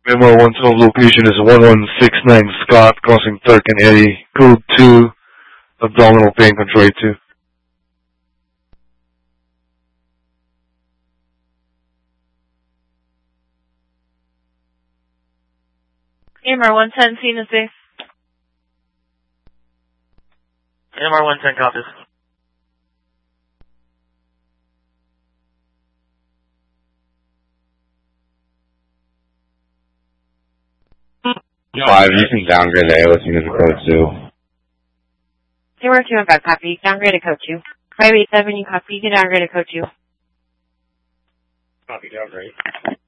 AMR 112 location is 1169 Scott, crossing Turk and Eddie. Code 2, abdominal pain, control 2. AMR 110, scene is safe. AMR 110 copies. Five, you can downgrade the AOS unit to code 2. AMR 215, copy. Downgrade to code 2. 587, you copy. You can downgrade to code 2. Copy, downgrade.